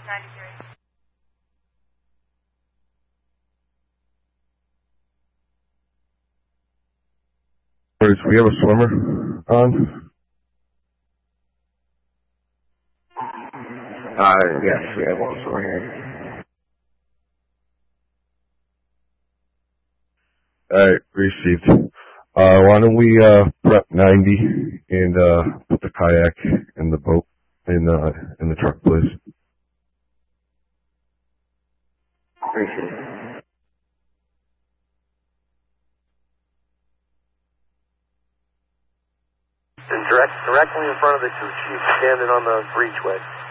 93. We have a swimmer on? Yes, we have one swimmer here. Alright, received. Why don't we, prep 90 and, put the kayak in the boat, in the truck, please. Appreciate it. And directly in front of the two chiefs standing on the breachway.